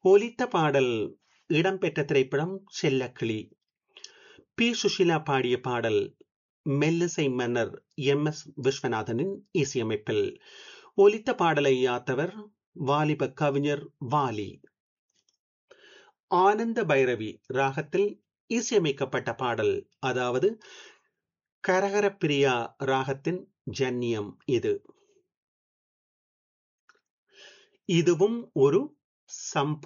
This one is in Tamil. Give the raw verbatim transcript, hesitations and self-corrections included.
ஒலித்த பாடல் இடம்பெற்ற திரைப்படம் செல்லக்கிளி. பி சுஷீலா பாடிய பாடல் மெல்லிசை மன்னர் எம் எஸ் விஸ்வநாதனின் இசையமைப்பில். ஒலித்த பாடலை யாத்தவர் வாலிப கவிஞர் வாலி. ஆனந்த பைரவி ராகத்தில் இசையமைக்கப்பட்ட பாடல், அதாவது கரகர பிரியா ராகத்தின் ஜன்னியம் இது. இதுவும் ஒரு சம்பு